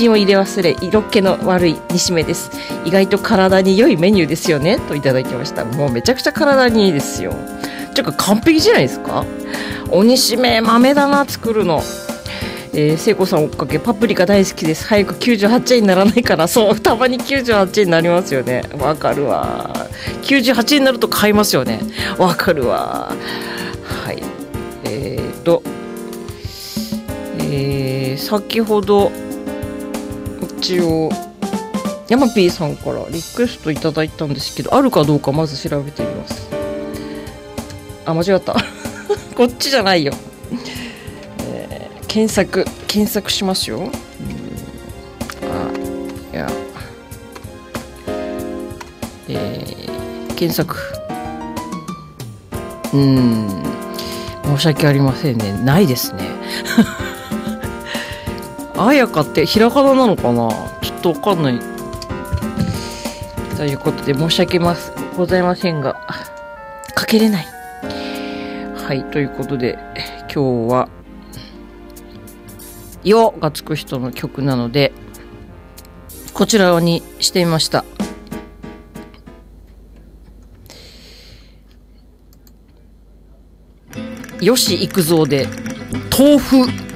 参を入れ忘れ色気の悪い煮しめです。意外と体に良いメニューですよねといただきました。もうめちゃくちゃ体にいいですよ。ちょっと完璧じゃないですか。お煮しめ豆だな作るの。聖子さん追っかけパプリカ大好きです。早く98円にならないから。そうたまに98円になりますよね。わかるわ。98円になると買いますよね。わかるわ。はい。先ほど一応ヤマピーさんからリクエストいただいたんですけど、あるかどうかまず調べてみます。あ、間違ったこっちじゃないよ。検索しますよ。検索。申し訳ありませんね。ないですね。あやかってひらがななのかな、ちょっとわかんないということで申し訳ございませんがかけれない。はい、ということで今日はよがつく人の曲なのでこちらにしてみました。よし行くぞで豆腐